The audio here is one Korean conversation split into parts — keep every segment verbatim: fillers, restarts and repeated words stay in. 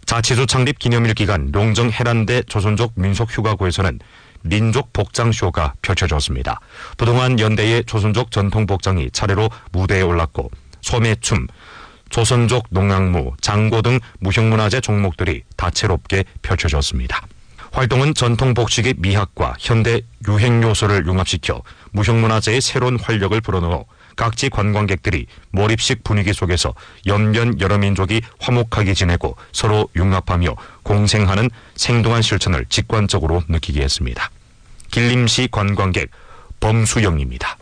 자치수 창립 기념일 기간 롱정 해란대 조선족 민속휴가구에서는 민족 복장쇼가 펼쳐졌습니다. 부동한 연대의 조선족 전통 복장이 차례로 무대에 올랐고 소매춤, 조선족 농악무, 장고 등 무형문화재 종목들이 다채롭게 펼쳐졌습니다. 활동은 전통 복식의 미학과 현대 유행 요소를 융합시켜 무형문화재의 새로운 활력을 불어넣어 각지 관광객들이 몰입식 분위기 속에서 연변 여러 민족이 화목하게 지내고 서로 융합하며 공생하는 생동한 실천을 직관적으로 느끼게 했습니다. 길림시 관광객 범수영입니다.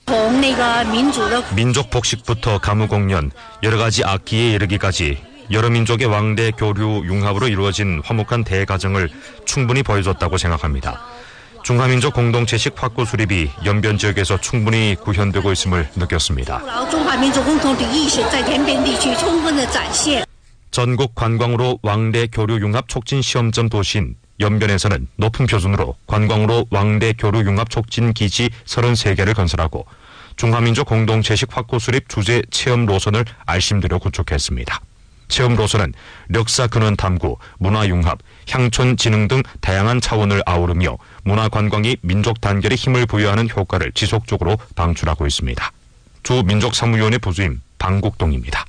민족 복식부터 가무 공연, 여러 가지 악기에 이르기까지 여러 민족의 왕대 교류 융합으로 이루어진 화목한 대가정을 충분히 보여줬다고 생각합니다. 중화민족 공동체식 확고 수립이 연변 지역에서 충분히 구현되고 있음을 느꼈습니다. 전국 관광으로 왕대 교류 융합 촉진 시험점 도시인 연변에서는 높은 표준으로 관광으로 왕대 교류 융합 촉진 기지 서른세 개를 건설하고 중화민족 공동체식 확고 수립 주제 체험 노선을 알심대로 구축했습니다. 체험 노선은 역사 근원 탐구, 문화 융합, 향촌 진흥 등 다양한 차원을 아우르며 문화 관광이 민족 단결에 힘을 부여하는 효과를 지속적으로 방출하고 있습니다. 주 민족사무위원회 부주임 방국동입니다.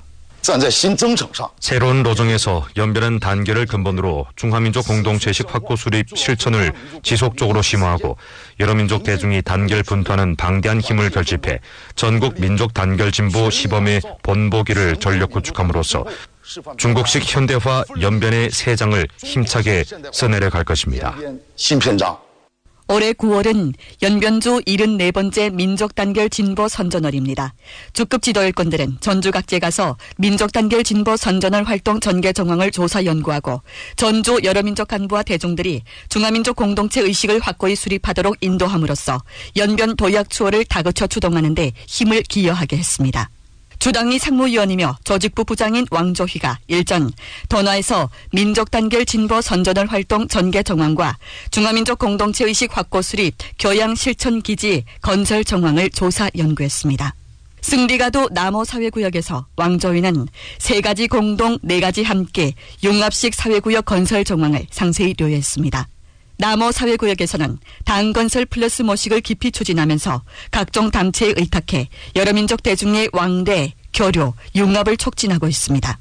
새로운 로정에서 연변한 단결을 근본으로 중화민족 공동체식 확고 수립 실천을 지속적으로 심화하고 여러 민족 대중이 단결 분투하는 방대한 힘을 결집해 전국 민족 단결 진보 시범의 본보기를 전력 구축함으로써 중국식 현대화 연변의 새 장을 힘차게 써내려 갈 것입니다. 올해 구월은 연변주 칠십사 번째 민족단결 진보 선전월입니다. 주급 지도 일꾼들은 전주 각지에 가서 민족단결 진보 선전월 활동 전개 정황을 조사 연구하고 전주 여러 민족 간부와 대중들이 중화민족 공동체 의식을 확고히 수립하도록 인도함으로써 연변 도약 추호를 다그쳐 추동하는 데 힘을 기여하게 했습니다. 주당리 상무위원이며 조직부 부장인 왕조휘가 일전 던화에서 민족단결 진보 선전월 활동 전개 정황과 중화민족 공동체 의식 확고 수립 교양 실천 기지 건설 정황을 조사 연구했습니다. 승리가도 남호 사회구역에서 왕조휘는 세 가지 공동, 네 가지 함께 융합식 사회구역 건설 정황을 상세히 료했습니다. 남호 사회구역에서는 당건설 플러스 모식을 깊이 추진하면서 각종 단체에 의탁해 여러 민족 대중의 왕대, 교류, 융합을 촉진하고 있습니다.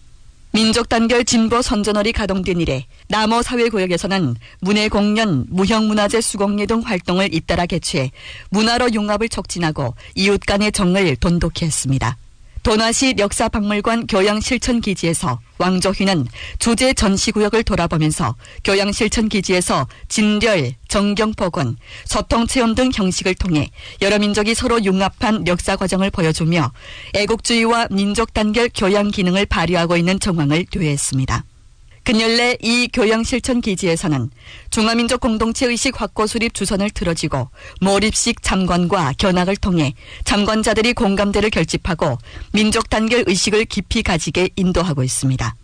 민족단결 진보 선전월이 가동된 이래 남호 사회구역에서는 문예공연, 무형문화재 수공예 등 활동을 잇따라 개최해 문화로 융합을 촉진하고 이웃 간의 정을 돈독히 했습니다. 도나시 역사박물관 교양실천기지에서 왕조휘는 주제 전시구역을 돌아보면서 교양실천기지에서 진렬, 정경복원, 소통체험 등 형식을 통해 여러 민족이 서로 융합한 역사 과정을 보여주며 애국주의와 민족단결 교양 기능을 발휘하고 있는 정황을 료했습니다. 근열내 이 교양실천기지에서는 중화민족 공동체 의식 확고 수립 주선을 틀어지고 몰입식 참관과 견학을 통해 참관자들이 공감대를 결집하고 민족 단결 의식을 깊이 가지게 인도하고 있습니다.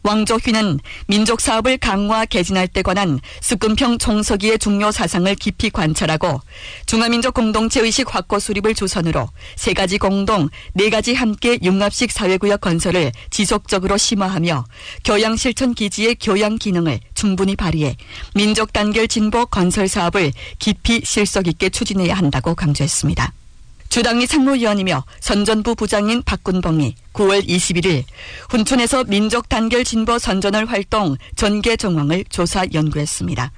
왕조휘는 민족 사업을 강화 개진할 때 관한 습근평 총서기의 중요 사상을 깊이 관찰하고 중화민족 공동체 의식 확고 수립을 주선으로 세 가지 공동, 네 가지 함께 융합식 사회구역 건설을 지속적으로 심화하며 교양실천 기지의 교양 기능을 충분히 발휘해 민족 단결 진보 건설 사업을 깊이 실속 있게 추진해야 한다고 강조했습니다. 주당리 상무위원이며 선전부 부장인 박군봉이 구월 이십일일 훈촌에서 민족단결 진보 선전월 활동 전개 정황을 조사 연구했습니다.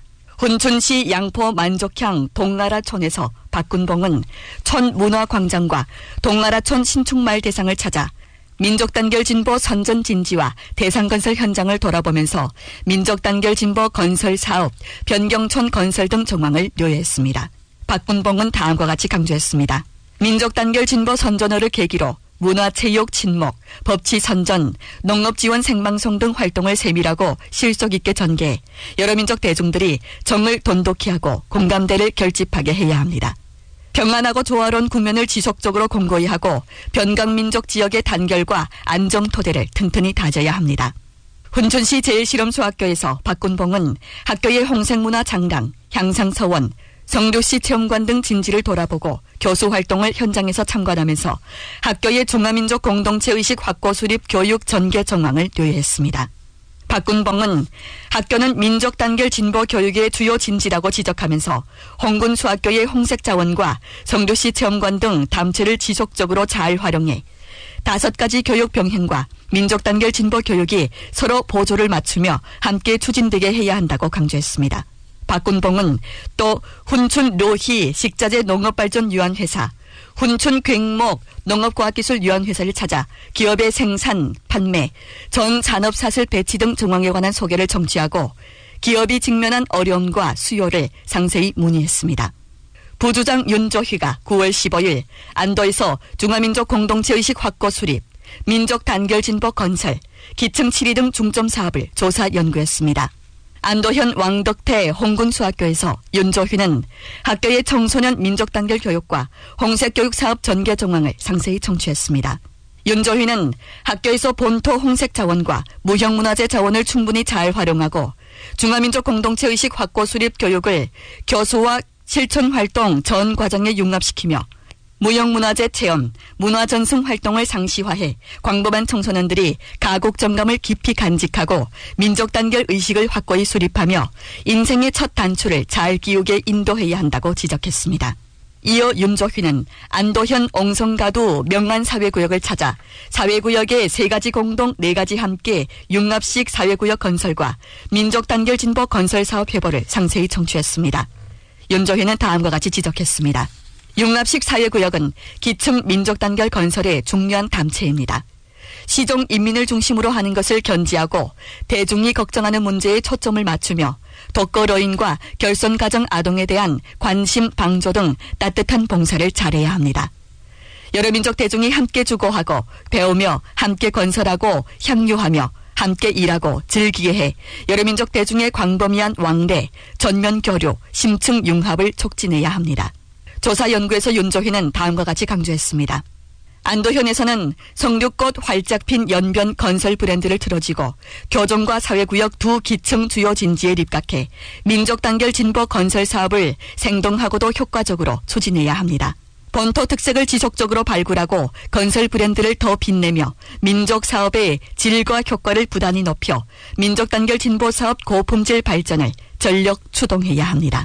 훈촌시 양포 만족향 동아라촌에서 박군봉은 촌 문화광장과 동아라촌 신축마을 대상을 찾아 민족단결 진보 선전 진지와 대상건설 현장을 돌아보면서 민족단결 진보 건설 사업, 변경촌 건설 등 정황을 료했습니다. 박군봉은 다음과 같이 강조했습니다. 민족단결 진보 선전월을 계기로 문화체육 친목, 법치 선전, 농업지원 생방송 등 활동을 세밀하고 실속 있게 전개해 여러 민족 대중들이 정을 돈독히 하고 공감대를 결집하게 해야 합니다. 평안하고 조화로운 국면을 지속적으로 공고히 하고 변강민족 지역의 단결과 안정 토대를 튼튼히 다져야 합니다. 훈촌시 제일실험소학교에서 박군봉은 학교의 홍색문화 장랑, 향상서원, 성교시 체험관 등 진지를 돌아보고 교수 활동을 현장에서 참관하면서 학교의 중화민족 공동체 의식 확고 수립 교육 전개 정황을 료했습니다. 박군봉은 학교는 민족 단결 진보 교육의 주요 진지라고 지적하면서 홍군 수학교의 홍색 자원과 성주시 체험관 등 담체를 지속적으로 잘 활용해 다섯 가지 교육 병행과 민족 단결 진보 교육이 서로 보조를 맞추며 함께 추진되게 해야 한다고 강조했습니다. 박군봉은 또 훈춘 로희 식자재 농업발전유한회사, 훈춘 괭목 농업과학기술유한회사를 찾아 기업의 생산, 판매, 전 산업사슬 배치 등 정황에 관한 소개를 청취하고 기업이 직면한 어려움과 수요를 상세히 문의했습니다. 부주장 윤조희가 구월 십오일 안도에서 중화민족 공동체의식 확고 수립, 민족 단결 진보 건설, 기층 칠이 등 중점 사업을 조사 연구했습니다. 안도현 왕덕태 홍군 수학교에서 윤조희는 학교의 청소년 민족 단결 교육과 홍색 교육 사업 전개 정황을 상세히 청취했습니다. 윤조희는 학교에서 본토 홍색 자원과 무형문화재 자원을 충분히 잘 활용하고 중화민족 공동체 의식 확고 수립 교육을 교수와 실천 활동 전 과정에 융합시키며 무형문화재 체험, 문화전승 활동을 상시화해 광범한 청소년들이 가곡 정감을 깊이 간직하고 민족 단결 의식을 확고히 수립하며 인생의 첫 단추를 잘 기우게 인도해야 한다고 지적했습니다. 이어 윤조희는 안도현 옹성가도 명안사회구역을 찾아 사회구역의 세 가지 공동 네 가지 함께 융합식 사회구역 건설과 민족 단결 진보 건설 사업 회보를 상세히 청취했습니다. 윤조희는 다음과 같이 지적했습니다. 융합식 사회구역은 기층 민족 단결 건설의 중요한 담체입니다. 시종 인민을 중심으로 하는 것을 견지하고 대중이 걱정하는 문제에 초점을 맞추며 독거노인과 결손가정 아동에 대한 관심, 방조 등 따뜻한 봉사를 잘해야 합니다. 여러 민족 대중이 함께 주고하고 배우며 함께 건설하고 향유하며 함께 일하고 즐기게 해 여러 민족 대중의 광범위한 왕래, 전면 교류, 심층 융합을 촉진해야 합니다. 조사 연구에서 윤조희는 다음과 같이 강조했습니다. 안도현에서는 성류꽃 활짝 핀 연변 건설 브랜드를 틀어지고 교정과 사회구역 두 기층 주요 진지에 입각해 민족 단결 진보 건설 사업을 생동하고도 효과적으로 추진해야 합니다. 본토 특색을 지속적으로 발굴하고 건설 브랜드를 더 빛내며 민족 사업의 질과 효과를 부단히 높여 민족 단결 진보 사업 고품질 발전을 전력 추동해야 합니다.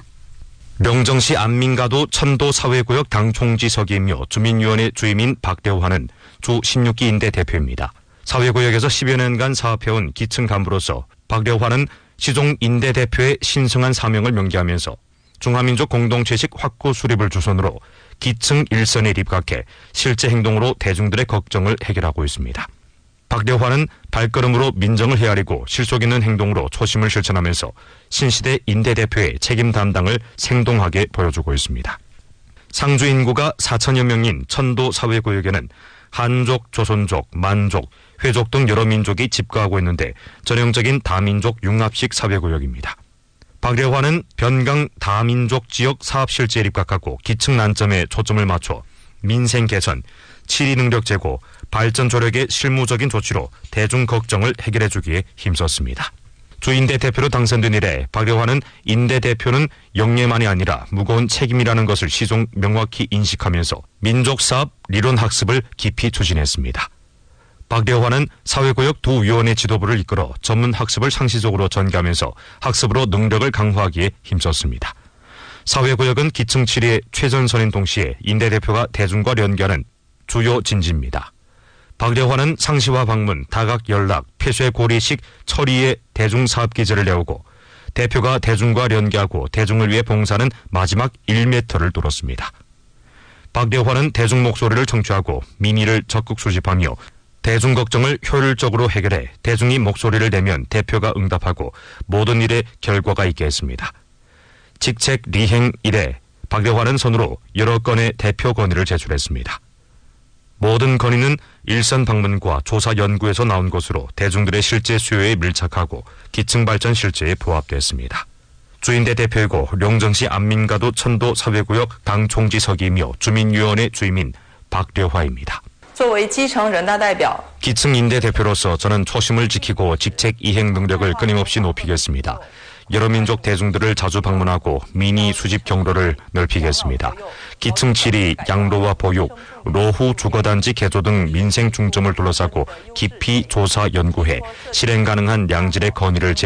명정시 안민가도 천도 사회구역 당 총지석이며 주민위원회 주임인 박대호와는 주 십육 기 인대 대표입니다. 사회구역에서 십여 년간 사업해온 기층 간부로서 박대호와는 시종 인대 대표의 신성한 사명을 명기하면서 중화민족 공동체식 확고 수립을 주선으로 기층 일선에 입각해 실제 행동으로 대중들의 걱정을 해결하고 있습니다. 박대화는 발걸음으로 민정을 헤아리고 실속 있는 행동으로 초심을 실천하면서 신시대 인대 대표의 책임 담당을 생동하게 보여주고 있습니다. 상주 인구가 사천여 명인 천도 사회구역에는 한족, 조선족, 만족, 회족 등 여러 민족이 집거하고 있는데 전형적인 다민족 융합식 사회구역입니다. 박대화는 변강 다민족 지역 사업 실제에 입각하고 기층 난점에 초점을 맞춰 민생 개선, 치리 능력 제고, 발전 조력의 실무적인 조치로 대중 걱정을 해결해 주기에 힘썼습니다. 주인대 대표로 당선된 이래 박대화는 인대 대표는 영예만이 아니라 무거운 책임이라는 것을 시종 명확히 인식하면서 민족사업 리론학습을 깊이 추진했습니다. 박대화는 사회구역 두 위원회 지도부를 이끌어 전문학습을 상시적으로 전개하면서 학습으로 능력을 강화하기에 힘썼습니다. 사회구역은 기층 치리의 최전선인 동시에 인대 대표가 대중과 연계하는 주요 진지입니다. 박대화는 상시와 방문, 다각 연락, 폐쇄 고리식 처리의 대중사업기제를 내오고 대표가 대중과 연계하고 대중을 위해 봉사하는 마지막 일 미터를 뚫었습니다. 박대화는 대중 목소리를 청취하고 민의를 적극 수집하며 대중 걱정을 효율적으로 해결해 대중이 목소리를 내면 대표가 응답하고 모든 일에 결과가 있게 했습니다. 직책 리행 이래 박대화는 손으로 여러 건의 대표 건의를 제출했습니다. 모든 건의는 일선 방문과 조사 연구에서 나온 것으로 대중들의 실제 수요에 밀착하고 기층 발전 실제에 부합됐습니다. 주인대 대표이고 룡정시 안민가도 천도 사회구역 당 총지석이며 주민위원회 주임인 박대화입니다. 기층 인대 대표로서 저는 초심을 지키고 직책 이행 능력을 끊임없이 높이겠습니다. 여러 민족 대중들을 자주 방문하고 미니 수집 경로를 넓히겠습니다. 기층 치리, 양로와 보육, 로후 주거단지 개조 등 민생 중점을 둘러싸고 깊이 조사 연구해 실행 가능한 양질의 건의를